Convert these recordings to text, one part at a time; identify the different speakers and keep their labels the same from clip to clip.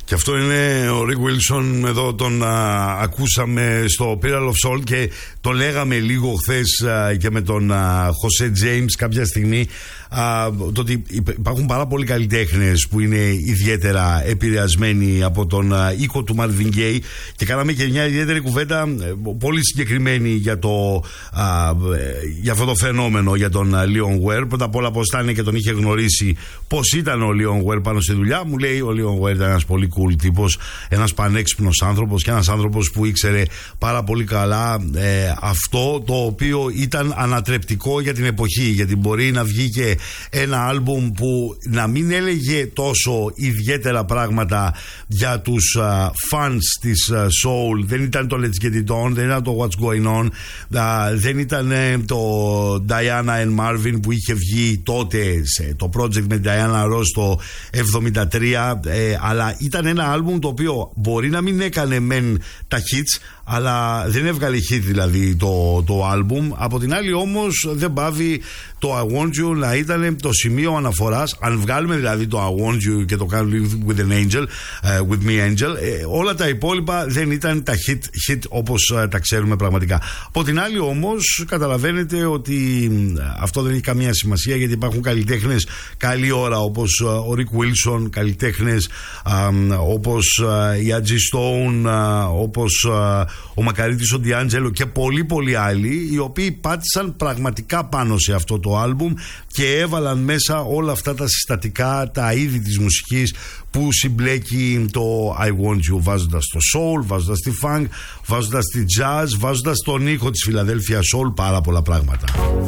Speaker 1: Και αυτό είναι ο Rick Wilson. Εδώ τον ακούσαμε στο Pearl of Soul και το λέγαμε λίγο χθες και με τον Jose James κάποια στιγμή, το ότι υπάρχουν πάρα πολλοί καλλιτέχνες που είναι ιδιαίτερα επηρεασμένοι από τον οίκο του Marvin Gaye, και κάναμε και μια ιδιαίτερη κουβέντα πολύ συγκεκριμένη για αυτό το φαινόμενο, για τον Leon Ware. Πρώτα απ' όλα, πώς ήταν και τον είχε γνωρίσει, πώς ήταν ο Leon Ware πάνω στη δουλειά. Μου λέει ο Leon Ware ήταν ένας πολύ cool τύπος, ένας πανέξυπνος άνθρωπος και ένας άνθρωπος που ήξερε πάρα πολύ καλά αυτό το οποίο ήταν ανατρεπτικό για την εποχή, γιατί μπορεί να βγει και ένα άλμπουμ που να μην έλεγε τόσο ιδιαίτερα πράγματα για τους fans της soul. Δεν ήταν το Let's Get It On, δεν ήταν το What's Going On, δεν ήταν το Diana and Marvin που είχε βγει τότε σε το project με Diana Ross το 73, αλλά ήταν ένα άλμπουμ το οποίο μπορεί να μην έκανε μεν τα hits, αλλά δεν έβγαλε hit δηλαδή το άλμπουμ. Από την άλλη όμως δεν πάβει το I Want You να ήταν το σημείο αναφοράς. Αν βγάλουμε δηλαδή το I Want You και το Can't Live With an Angel, With Me Angel, όλα τα υπόλοιπα δεν ήταν τα hit όπως τα ξέρουμε πραγματικά. Από την άλλη όμως καταλαβαίνετε ότι αυτό δεν έχει καμία σημασία, γιατί υπάρχουν καλλιτέχνες καλή ώρα όπως ο Rick Wilson, καλλιτέχνες όπως η Angie Stone, όπως ο Μακαρίτης ο D'Angelo και πολλοί άλλοι, οι οποίοι πάτησαν πραγματικά πάνω σε αυτό το άλμπουμ και έβαλαν μέσα όλα αυτά τα συστατικά, τα είδη της μουσικής που συμπλέκει το I Want You, βάζοντας το soul, βάζοντας τη funk, βάζοντας τη jazz, βάζοντας τον ήχο της Philadelphia Soul, πάρα πολλά πράγματα.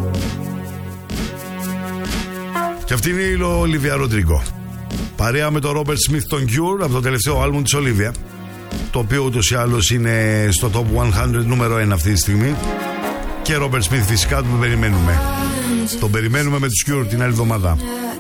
Speaker 1: Και αυτή είναι η Olivia Rodrigo, παρέα με τον Robert Smith, τον Cure, από το τελευταίο άλμπουμ της Olivia, το οποίο ούτως ή άλλως είναι στο Top 100 νούμερο 1 αυτή τη στιγμή. Και Robert Smith φυσικά τον περιμένουμε. Τον περιμένουμε με τους Cure την άλλη εβδομάδα.